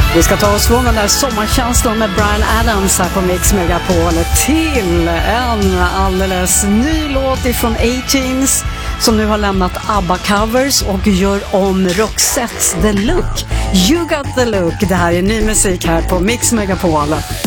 Vi ska ta oss från den där sommarkänslan med Bryan Adams här på Mix Megapol till en alldeles ny låt ifrån A-Teens som nu har lämnat ABBA-covers och gör om Roxettes The Look. You got the look. Det här är ny musik här på Mix Megapol.